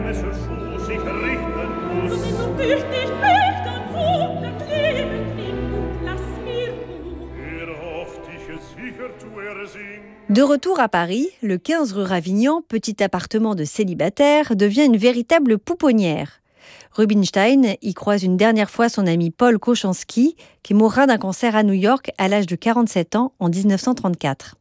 De retour à Paris, le 15 rue Ravignan, petit appartement de célibataire, devient une véritable pouponnière. Rubinstein y croise une dernière fois son ami Paul Kochanski, qui mourra d'un cancer à New York à l'âge de 47 ans en 1934.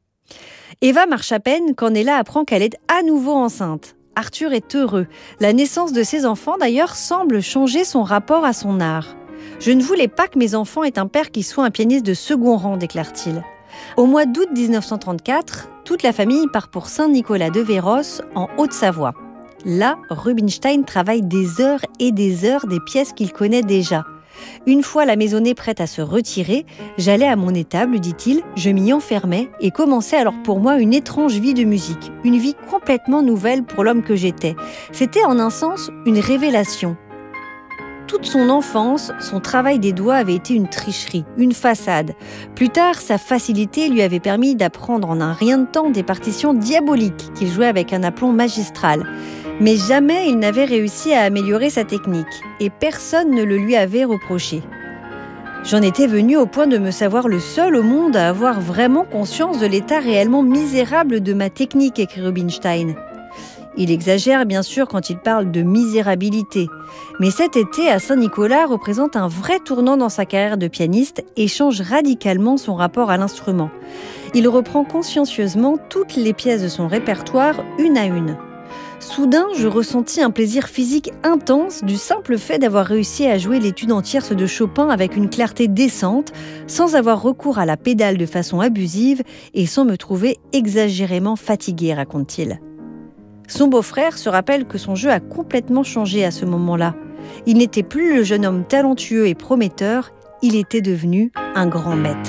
Eva marche à peine quand Nella apprend qu'elle est à nouveau enceinte. Arthur est heureux. La naissance de ses enfants, d'ailleurs, semble changer son rapport à son art. « Je ne voulais pas que mes enfants aient un père qui soit un pianiste de second rang », déclare-t-il. Au mois d'août 1934, toute la famille part pour Saint-Nicolas-de-Véros, en Haute-Savoie. Là, Rubinstein travaille des heures et des heures des pièces qu'il connaît déjà. Une fois la maisonnée prête à se retirer, j'allais à mon étable, dit-il, je m'y enfermais et commençait alors pour moi une étrange vie de musique, une vie complètement nouvelle pour l'homme que j'étais. C'était en un sens une révélation. Toute son enfance, son travail des doigts avait été une tricherie, une façade. Plus tard, sa facilité lui avait permis d'apprendre en un rien de temps des partitions diaboliques qu'il jouait avec un aplomb magistral. Mais jamais il n'avait réussi à améliorer sa technique, et personne ne le lui avait reproché. J'en étais venu au point de me savoir le seul au monde à avoir vraiment conscience de l'état réellement misérable de ma technique, écrit Rubinstein. Il exagère bien sûr quand il parle de misérabilité. Mais cet été à Saint-Nicolas représente un vrai tournant dans sa carrière de pianiste et change radicalement son rapport à l'instrument. Il reprend consciencieusement toutes les pièces de son répertoire, une à une. Soudain, je ressentis un plaisir physique intense du simple fait d'avoir réussi à jouer l'étude en tierce de Chopin avec une clarté décente, sans avoir recours à la pédale de façon abusive et sans me trouver exagérément fatigué, raconte-t-il. Son beau-frère se rappelle que son jeu a complètement changé à ce moment-là. Il n'était plus le jeune homme talentueux et prometteur, il était devenu un grand maître.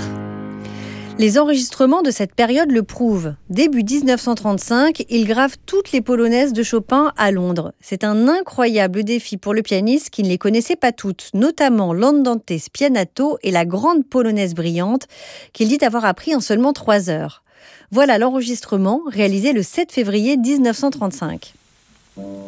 Les enregistrements de cette période le prouvent. Début 1935, il grave toutes les polonaises de Chopin à Londres. C'est un incroyable défi pour le pianiste qui ne les connaissait pas toutes, notamment l'Andante Spianato et la grande polonaise brillante, qu'il dit avoir appris en seulement 3 heures. Voilà l'enregistrement réalisé le 7 février 1935.